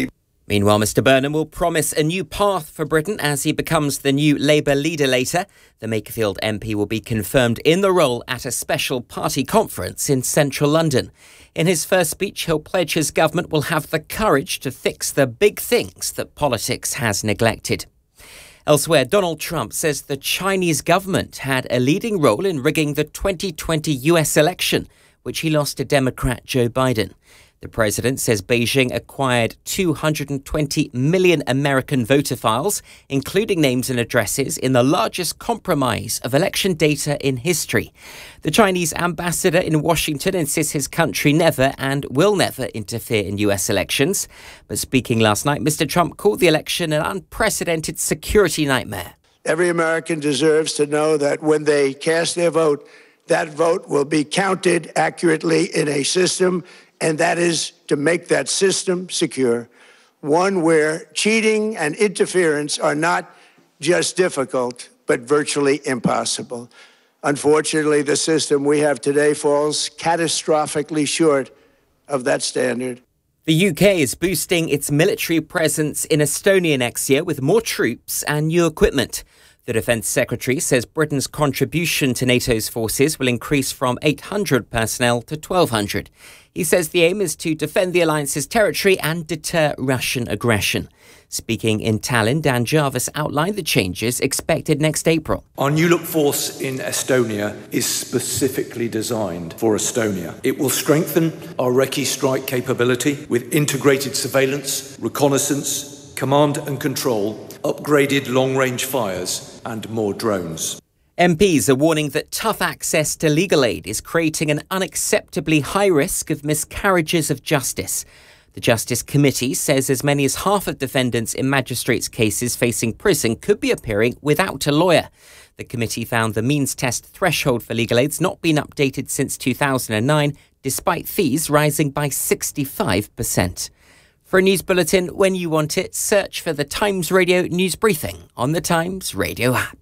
Meanwhile, Mr Burnham will promise a new path for Britain as he becomes the new Labour leader later. The Makerfield M P will be confirmed in the role at a special party conference in central London. In his first speech, he'll pledge his government will have the courage to fix the big things that politics has neglected. Elsewhere, Donald Trump says the Chinese government had a leading role in rigging the twenty twenty U S election, which he lost to Democrat Joe Biden. The president says Beijing acquired two hundred twenty million American voter files, including names and addresses, in the largest compromise of election data in history. The Chinese ambassador in Washington insists his country never and will never interfere in U S elections. But speaking last night, Mister Trump called the election an unprecedented security nightmare. Every American deserves to know that when they cast their vote, that vote will be counted accurately in a system, and that is to make that system secure, one where cheating and interference are not just difficult, but virtually impossible. Unfortunately, the system we have today falls catastrophically short of that standard. The U K is boosting its military presence in Estonia next year with more troops and new equipment. The Defence Secretary says Britain's contribution to NATO's forces will increase from eight hundred personnel to twelve hundred. He says the aim is to defend the alliance's territory and deter Russian aggression. Speaking in Tallinn, Dan Jarvis outlined the changes expected next April. Our new look force in Estonia is specifically designed for Estonia. It will strengthen our Recce strike capability with integrated surveillance, reconnaissance, command and control, upgraded long-range fires and more drones. M Ps are warning that tough access to legal aid is creating an unacceptably high risk of miscarriages of justice. The Justice Committee says as many as half of defendants in magistrates' cases facing prison could be appearing without a lawyer. The committee found the means test threshold for legal aid's not been updated since two thousand nine, despite fees rising by sixty-five percent. For a news bulletin when you want it, search for the Times Radio News Briefing on the Times Radio app.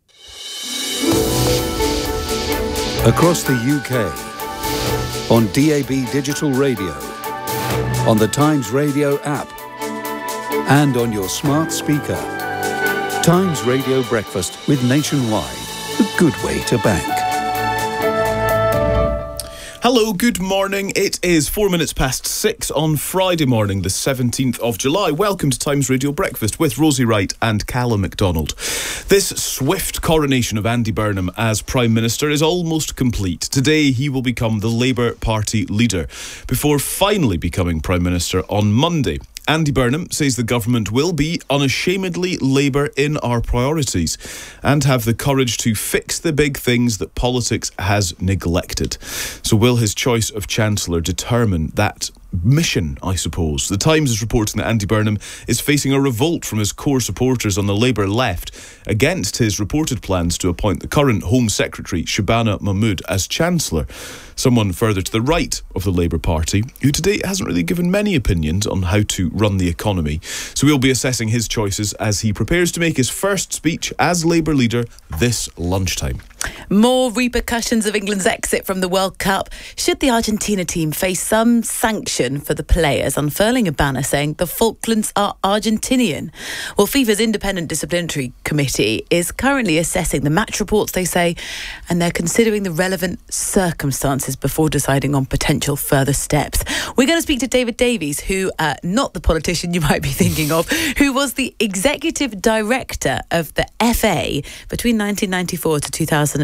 Across the U K, on D A B Digital Radio, on the Times Radio app, and on your smart speaker. Times Radio Breakfast with Nationwide, a good way to bank. Hello, good morning. It is four minutes past six on Friday morning, the seventeenth of July. Welcome to Times Radio Breakfast with Rosie Wright and Callum MacDonald. This swift coronation of Andy Burnham as Prime Minister is almost complete. Today he will become the Labour Party leader before finally becoming Prime Minister on Monday. Andy Burnham says the government will be unashamedly Labour in our priorities and have the courage to fix the big things that politics has neglected. So will his choice of Chancellor determine that mission, I suppose? The Times is reporting that Andy Burnham is facing a revolt from his core supporters on the Labour left against his reported plans to appoint the current Home Secretary, Shabana Mahmood, as Chancellor. Someone further to the right of the Labour Party, who to date hasn't really given many opinions on how to run the economy. So we'll be assessing his choices as he prepares to make his first speech as Labour leader this lunchtime. More repercussions of England's exit from the World Cup. Should the Argentina team face some sanction for the players unfurling a banner saying the Falklands are Argentinian? Well, FIFA's Independent Disciplinary Committee is currently assessing the match reports, they say, and they're considering the relevant circumstances before deciding on potential further steps. We're going to speak to David Davies, who, uh, not the politician you might be thinking of, who was the executive director of the F A between nineteen ninety-four to two thousand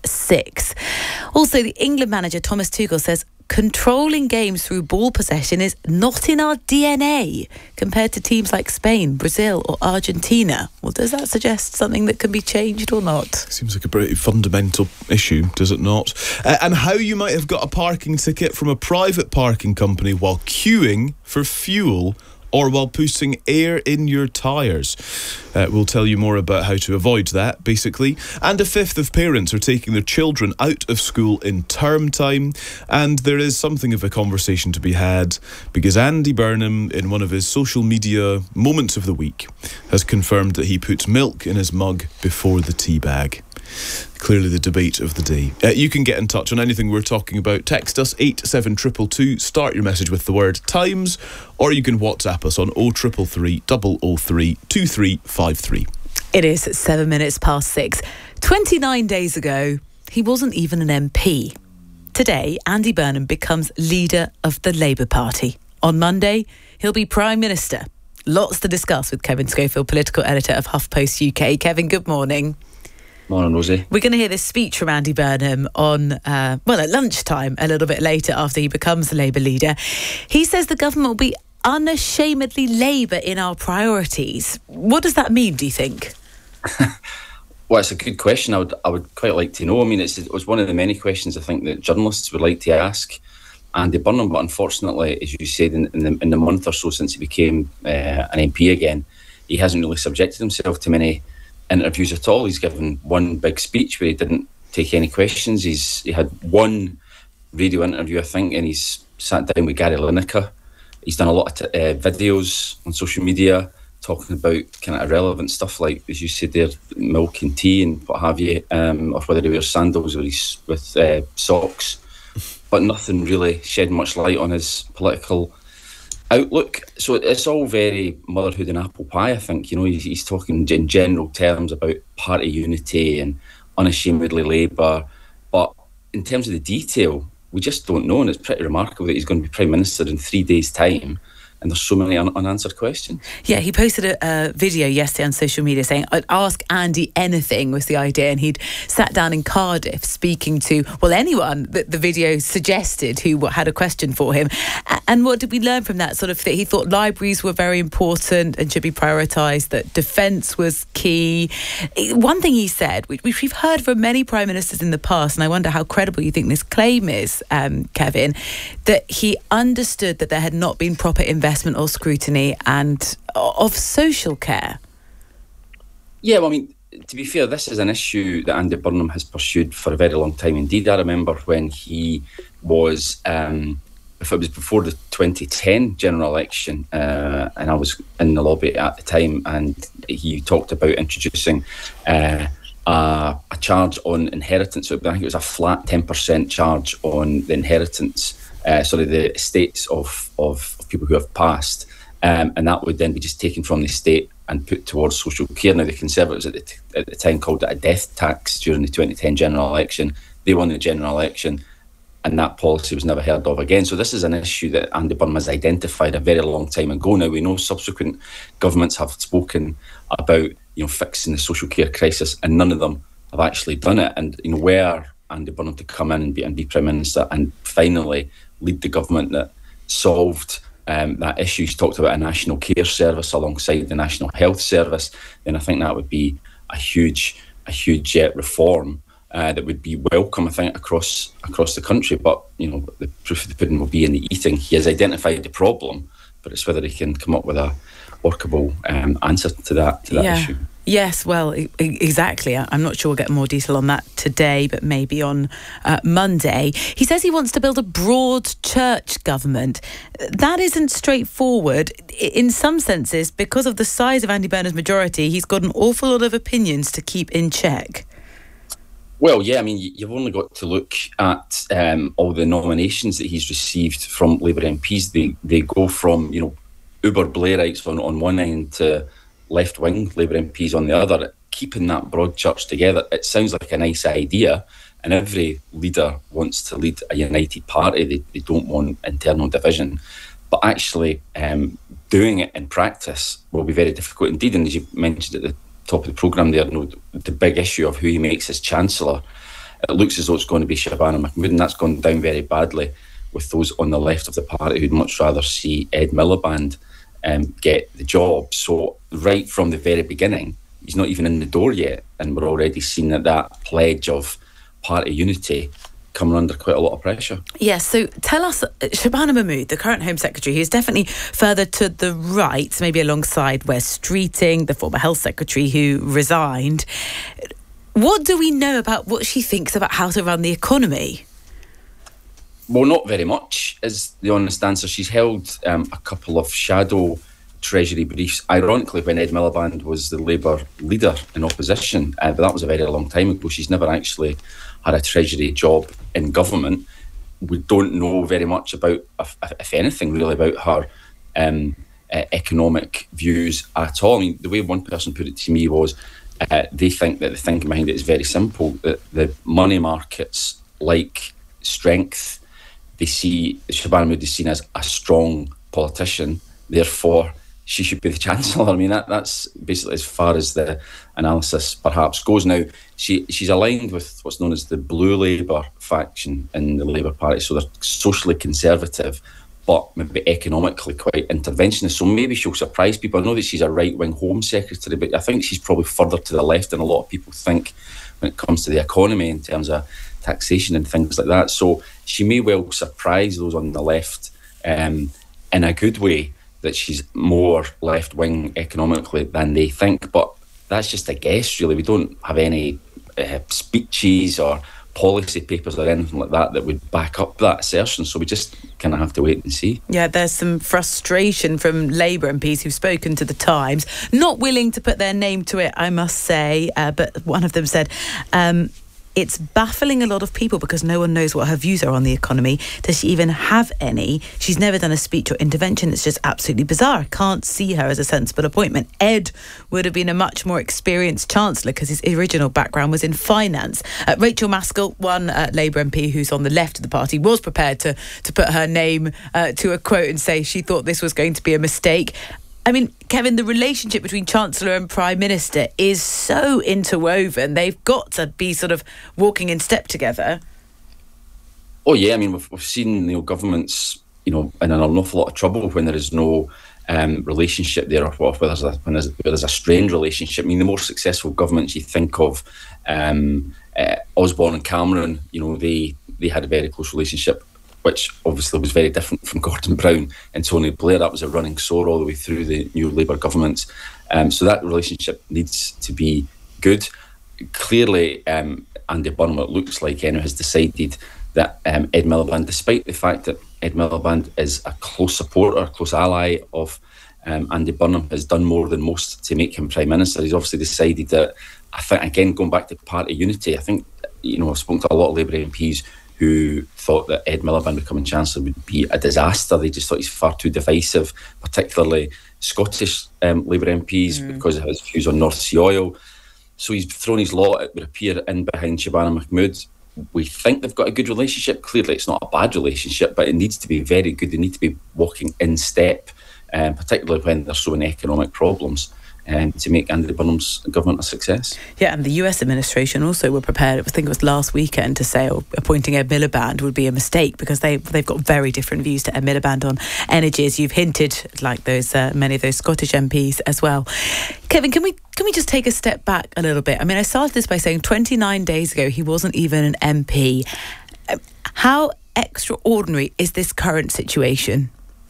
six. Also, the England manager Thomas Tuchel says controlling games through ball possession is not in our D N A compared to teams like Spain, Brazil or Argentina. Well, does that suggest something that can be changed or not? Seems like a pretty fundamental issue, does it not? Uh, and how you might have got a parking ticket from a private parking company while queuing for fuel or while putting air in your tyres. Uh, we'll tell you more about how to avoid that, basically. And a fifth of parents are taking their children out of school in term time. And there is something of a conversation to be had because Andy Burnham, in one of his social media moments of the week, has confirmed that he puts milk in his mug before the tea bag. Clearly the debate of the day. Uh, you can get in touch on anything we're talking about. Text us eight seven two two two, start your message with the word Times, or you can WhatsApp us on oh three three three, oh oh three, two three five three. It is seven minutes past six. twenty-nine days ago, he wasn't even an M P. Today, Andy Burnham becomes leader of the Labour Party. On Monday, he'll be Prime Minister. Lots to discuss with Kevin Schofield, political editor of HuffPost U K. Kevin, good morning. Morning, Rosie. We're going to hear this speech from Andy Burnham on, uh, well, at lunchtime, a little bit later after he becomes the Labour leader. He says the government will be unashamedly Labour in our priorities. What does that mean, do you think? Well, it's a good question. I would I would quite like to know. I mean, it's, it was one of the many questions I think that journalists would like to ask Andy Burnham, but unfortunately, as you said, in, in, the, in the month or so since he became uh, an M P again, he hasn't really subjected himself to many interviews at all. He's given one big speech where he didn't take any questions. He's he had one radio interview, I think, and he's sat down with Gary Lineker. He's done a lot of t- uh, videos on social media talking about kind of irrelevant stuff like, as you said there, milk and tea and what have you, um, or whether he wears sandals or he's with uh, socks, but nothing really shed much light on his political outlook. So it's all very motherhood and apple pie, I think. You know, he's, he's talking in general terms about party unity and unashamedly Labour, but in terms of the detail, we just don't know, and it's pretty remarkable that he's going to be Prime Minister in three days' time. And there's so many un- unanswered questions. Yeah, he posted a, a video yesterday on social media saying, I'd ask Andy anything was the idea. And he'd sat down in Cardiff speaking to, well, anyone that the video suggested who had a question for him. And what did we learn from that? Sort of that he thought libraries were very important and should be prioritised, that defence was key. One thing he said, which we've heard from many Prime Ministers in the past, and I wonder how credible you think this claim is, um, Kevin, that he understood that there had not been proper investment or scrutiny and of social care. Yeah, well, I mean, to be fair, this is an issue that Andy Burnham has pursued for a very long time indeed. I remember when he was, um, if it was before the twenty ten general election, uh, and I was in the lobby at the time, and he talked about introducing uh, a, a charge on inheritance. So I think it was a flat ten percent charge on the inheritance, uh, sorry, the estates of, of people who have passed, um, and that would then be just taken from the state and put towards social care. Now, the Conservatives at the, t- at the time called it a death tax during the twenty ten general election. They won the general election, and that policy was never heard of again. So this is an issue that Andy Burnham has identified a very long time ago. Now, we know subsequent governments have spoken about, you know, fixing the social care crisis, and none of them have actually done it. And, you know, were Andy Burnham to come in and be, and be Prime Minister and finally lead the government that solved Um, that issue, he's talked about a national care service alongside the National Health Service, then I think that would be a huge, a huge uh, reform uh, that would be welcome, I think, across across the country. But, you know, the proof of the pudding will be in the eating. He has identified the problem, but it's whether he can come up with a workable um, answer to that to that yeah. issue. Yes, well, e- exactly. I'm not sure we'll get more detail on that today, but maybe on uh, Monday. He says he wants to build a broad church government. That isn't straightforward. In some senses, because of the size of Andy Burnham's majority, he's got an awful lot of opinions to keep in check. Well, yeah, I mean, you've only got to look at um, all the nominations that he's received from Labour M Ps. They they go from, you know, uber Blairites on, on one end to left-wing Labour M Ps on the other. Keeping that broad church together, it sounds like a nice idea, and every leader wants to lead a united party. They, they don't want internal division. But actually um, doing it in practice will be very difficult indeed. And as you mentioned at the top of the programme there, you know, the big issue of who he makes as Chancellor, it looks as though it's going to be Shabana Mahmood, and that's gone down very badly with those on the left of the party who'd much rather see Ed Miliband um, get the job. So right from the very beginning, he's not even in the door yet, and we're already seeing that that pledge of party unity coming under quite a lot of pressure. Yes, so tell us, Shabana Mahmood, the current Home Secretary, who's definitely further to the right, maybe alongside Wes Streeting, the former Health Secretary who resigned. What do we know about what she thinks about how to run the economy? Well, not very much is the honest answer. She's held um, a couple of shadow Treasury briefs, ironically, when Ed Miliband was the Labour leader in opposition, uh, but that was a very long time ago. She's never actually had a Treasury job in government. We don't know very much about, if, if anything, really, about her um, uh, economic views at all. I mean, the way one person put it to me was, uh, they think that the thinking behind it is very simple, that the money markets like strength. They see Shabana Moody seen as a strong politician, therefore she should be the Chancellor. I mean, that, that's basically as far as the analysis perhaps goes. Now, she she's aligned with what's known as the Blue Labour faction in the Labour Party, so they're socially conservative, but maybe economically quite interventionist. So maybe she'll surprise people. I know that she's a right-wing Home Secretary, but I think she's probably further to the left than a lot of people think when it comes to the economy in terms of taxation and things like that. So she may well surprise those on the left um, in a good way, that she's more left-wing economically than they think. But that's just a guess, really. We don't have any uh, speeches or policy papers or anything like that that would back up that assertion. So we just kind of have to wait and see. Yeah, there's some frustration from Labour M Ps who've spoken to The Times, not willing to put their name to it, I must say. Uh, but one of them said, Um, it's baffling a lot of people because no one knows what her views are on the economy. Does she even have any? She's never done a speech or intervention. It's just absolutely bizarre. I can't see her as a sensible appointment. Ed would have been a much more experienced Chancellor because his original background was in finance. Uh, Rachel Maskell, one uh, Labour M P who's on the left of the party, was prepared to, to put her name uh, to a quote and say she thought this was going to be a mistake. I mean, Kevin, the relationship between Chancellor and Prime Minister is so interwoven. They've got to be sort of walking in step together. Oh, yeah. I mean, we've, we've seen, you know, governments, you know, in an awful lot of trouble when there is no um, relationship there, or where there's, a, when there's, where there's a strained relationship. I mean, the more successful governments you think of, um, uh, Osborne and Cameron, you know, they, they had a very close relationship, which obviously was very different from Gordon Brown and Tony Blair. That was a running sore all the way through the new Labour governments. Um, so that relationship needs to be good. Clearly, um, Andy Burnham, it looks like, anyway, has decided that um, Ed Miliband, despite the fact that Ed Miliband is a close supporter, a close ally of um, Andy Burnham, has done more than most to make him Prime Minister. He's obviously decided that, I think, again, going back to party unity, I think, you know, I've spoken to a lot of Labour M Ps who thought that Ed Miliband becoming Chancellor would be a disaster. They just thought he's far too divisive, particularly Scottish um, Labour M Ps mm. because of his views on North Sea oil. So he's thrown his lot, it would appear, in behind Shabana Mahmood. We think they've got a good relationship. Clearly, it's not a bad relationship, but it needs to be very good. They need to be walking in step, um, particularly when there's so many economic problems. Um, to make Andy Burnham's government a success. Yeah, and the U S administration also were prepared, I think it was last weekend, to say oh, appointing Ed Miliband would be a mistake because they, they've got very different views to Ed Miliband on energy, as you've hinted, like those uh, many of those Scottish M Ps as well. Kevin, can we can we just take a step back a little bit? I mean, I started this by saying twenty-nine days ago he wasn't even an M P. How extraordinary is this current situation?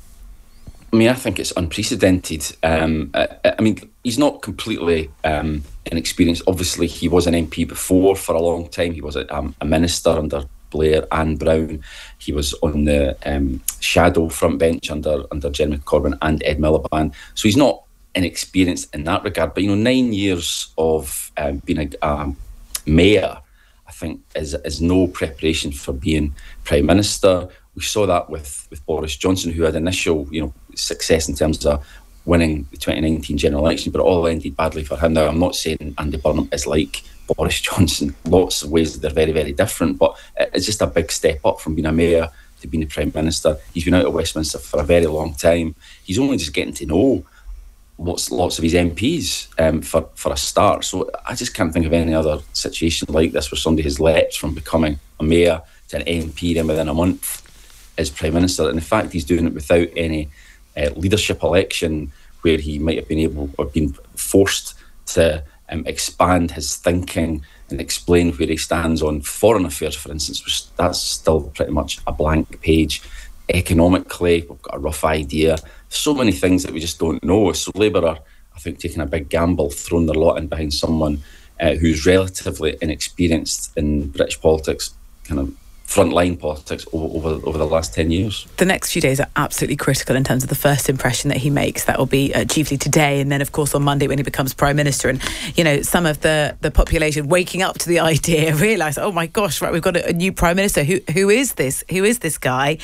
I mean, I think it's unprecedented. Um, I, I mean, he's not completely um, inexperienced. Obviously, he was an M P before for a long time. He was a, um, a minister under Blair and Brown. He was on the um, shadow front bench under under Jeremy Corbyn and Ed Miliband. So he's not inexperienced in that regard. But, you know, nine years of um, being a um, mayor, I think, is, is no preparation for being Prime Minister. We saw that with, with Boris Johnson, who had initial, you know, success in terms of winning the twenty nineteen general election, but it all ended badly for him. Now, I'm not saying Andy Burnham is like Boris Johnson. Lots of ways they're very, very different, but it's just a big step up from being a mayor to being a Prime Minister. He's been out of Westminster for a very long time. He's only just getting to know lots, lots of his M Ps um, for, for a start. So I just can't think of any other situation like this where somebody has leapt from becoming a mayor to an M P then within a month as Prime Minister. And in fact, he's doing it without any uh, leadership election where he might have been able or been forced to um, expand his thinking and explain where he stands on foreign affairs, for instance, which that's still pretty much a blank page. Economically, we've got a rough idea. So many things that we just don't know. So Labour are, I think, taking a big gamble, throwing their lot in behind someone uh, who's relatively inexperienced in British politics, kind of frontline politics over, over over the last ten years. The next few days are absolutely critical in terms of the first impression that he makes. That will be uh, chiefly today, and then of course on Monday when he becomes Prime Minister. And you know, some of the, the population waking up to the idea realise, oh my gosh, right, we've got a, a new Prime Minister. Who who is this? Who is this guy?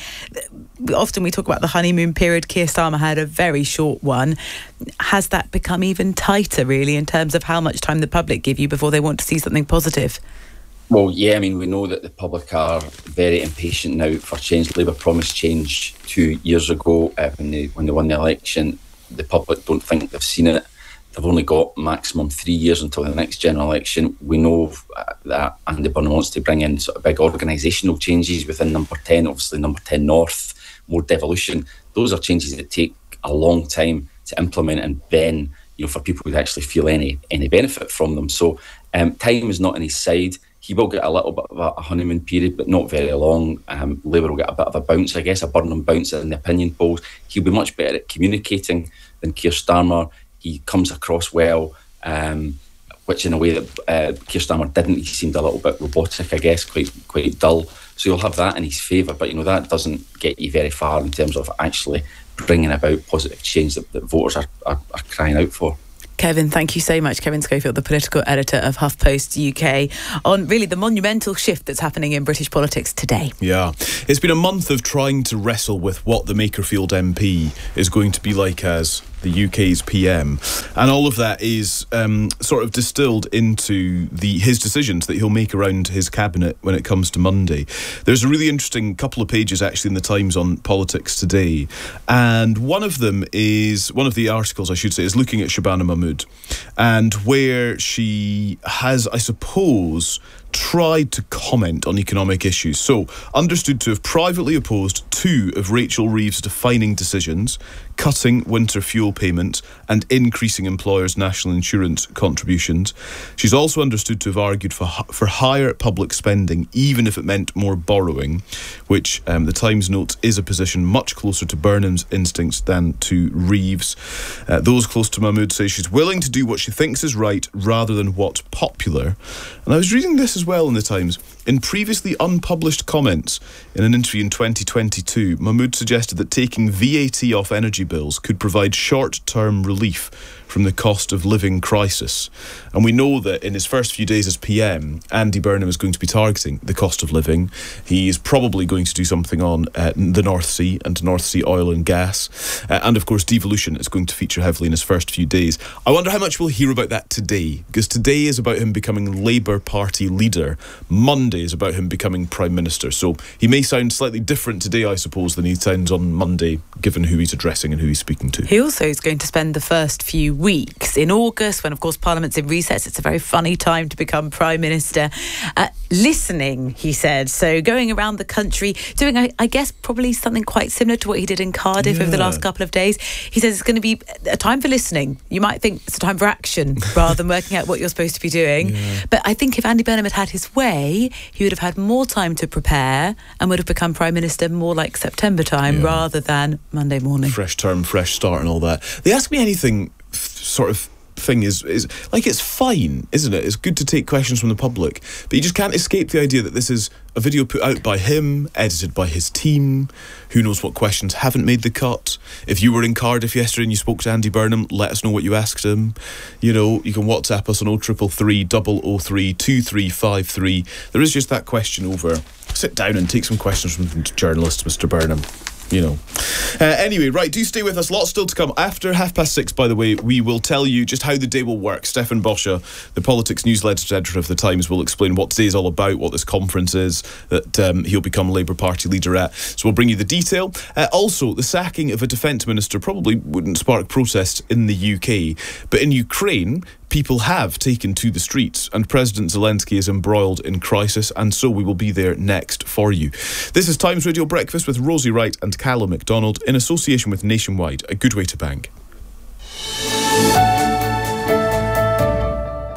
Often we talk about the honeymoon period. Keir Starmer had a very short one. Has that become even tighter, really, in terms of how much time the public give you before they want to see something positive? Well, yeah, I mean, we know that the public are very impatient now for change. Labour promised change two years ago uh, when they when they won the election. The public don't think they've seen it. They've only got maximum three years until the next general election. We know uh, that Andy Burnham wants to bring in sort of big organisational changes within Number ten, obviously Number ten North, more devolution. Those are changes that take a long time to implement, and then, you know, for people to actually feel any any benefit from them. So um, time is not on his side. He will get a little bit of a honeymoon period, but not very long. Um, Labour will get a bit of a bounce, I guess, a Burnham bounce in the opinion polls. He'll be much better at communicating than Keir Starmer. He comes across well, um, which in a way that uh, Keir Starmer didn't. He seemed a little bit robotic, I guess, quite quite dull. So you'll have that in his favour, but you know that doesn't get you very far in terms of actually bringing about positive change that, that voters are, are, are crying out for. Kevin, thank you so much. Kevin Schofield, the political editor of HuffPost U K, on really the monumental shift that's happening in British politics today. Yeah. It's been a month of trying to wrestle with what the Makerfield M P is going to be like as the U K's P M, and all of that is um, sort of distilled into the his decisions that he'll make around his cabinet when it comes to Monday. There's a really interesting couple of pages actually in the Times on politics today, and one of them is one of the articles I should say is looking at Shabana Mahmood, and where she has, I suppose, tried to comment on economic issues. So, understood to have privately opposed two of Rachel Reeves' defining decisions, cutting winter fuel payments and increasing employers' national insurance contributions. She's also understood to have argued for for higher public spending, even if it meant more borrowing, which um, the Times notes is a position much closer to Burnham's instincts than to Reeves. Uh, those close to Mahmood say she's willing to do what she thinks is right rather than what's popular. And I was reading this as well in the Times. In previously unpublished comments in an interview in twenty twenty-two, Mahmood suggested that taking V A T off energy bills could provide short-term relief from the cost of living crisis. And we know that in his first few days as P M, Andy Burnham is going to be targeting the cost of living. He is probably going to do something on uh, the North Sea and North Sea oil and gas. Uh, and of course, devolution is going to feature heavily in his first few days. I wonder how much we'll hear about that today, because today is about him becoming Labour Party leader. Monday is about him becoming Prime Minister. So he may sound slightly different today, I suppose, than he sounds on Monday, given who he's addressing and who he's speaking to. He also is going to spend the first few weeks in August, when of course Parliament's in recess. It's a very funny time to become Prime Minister. Uh, listening, he said, so going around the country doing, I, I guess, probably something quite similar to what he did in Cardiff yeah. over the last couple of days. He says it's going to be a time for listening. You might think it's a time for action rather than working out what you're supposed to be doing. Yeah. But I think if Andy Burnham had had his way, he would have had more time to prepare and would have become Prime Minister more like September time yeah. rather than Monday morning. Fresh term, fresh start and all that. They ask me anything sort of thing is is like, it's fine, isn't it? It's good to take questions from the public, but you just can't escape the idea that this is a video put out by him, edited by his team. Who knows what questions haven't made the cut? If you were in Cardiff yesterday and you spoke to Andy Burnham, let us know what you asked him. You know, you can WhatsApp us on oh triple three, double oh three, two three five three. There is just that question over. Sit down and take some questions from the journalist, Mister Burnham. You know. Uh, anyway, right, do stay with us. Lots still to come. After half past six, by the way, we will tell you just how the day will work. Stefan Boscha, the politics newsletter editor of The Times, will explain what today is all about, what this conference is that um, he'll become Labour Party leader at. So we'll bring you the detail. Uh, also, the sacking of a defence minister probably wouldn't spark protest in the U K, but in Ukraine, people have taken to the streets, and President Zelensky is embroiled in crisis, and so we will be there next for you. This is Times Radio Breakfast with Rosie Wright and Callum MacDonald in association with Nationwide, a good way to bank.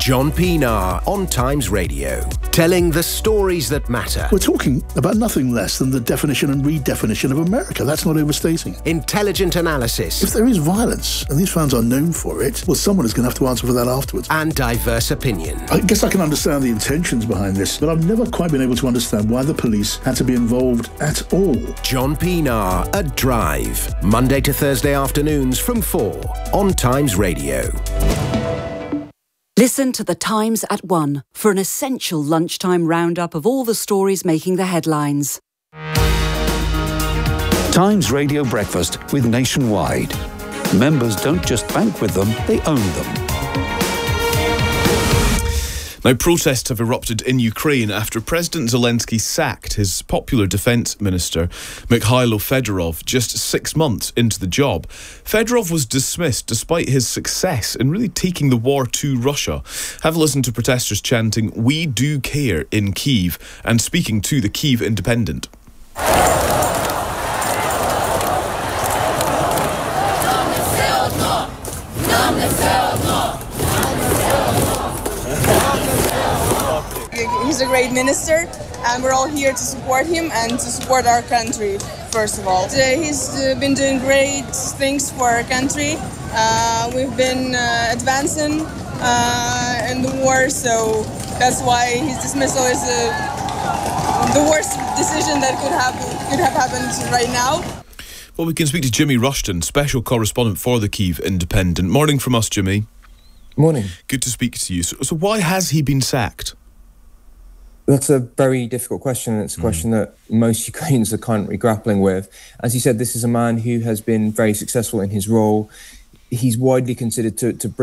John Pienaar on Times Radio, telling the stories that matter. We're talking about nothing less than the definition and redefinition of America. That's not overstating. Intelligent analysis. If there is violence, and these fans are known for it, well, someone is going to have to answer for that afterwards. And diverse opinion. I guess I can understand the intentions behind this, but I've never quite been able to understand why the police had to be involved at all. John Pienaar at Drive, Monday to Thursday afternoons from four on Times Radio. Listen to The Times at one for an essential lunchtime roundup of all the stories making the headlines. Times Radio Breakfast with Nationwide. Members don't just bank with them, they own them. Now, protests have erupted in Ukraine after President Zelensky sacked his popular defence minister, Mikhailo Fedorov, just six months into the job. Fedorov was dismissed despite his success in really taking the war to Russia. Have a listen to protesters chanting, "We do care" in Kyiv and speaking to the Kyiv Independent. He's a great minister, and we're all here to support him and to support our country, first of all. He's been doing great things for our country. Uh, we've been uh, advancing uh, in the war, so that's why his dismissal is uh, the worst decision that could have, could have happened right now. Well, we can speak to Jimmy Rushton, special correspondent for the Kyiv Independent. Morning from us, Jimmy. Morning. Good to speak to you. So, so why has he been sacked? That's a very difficult question, and it's a question mm. that most Ukrainians are currently grappling with. As you said, this is a man who has been very successful in his role. He's widely considered to, to bring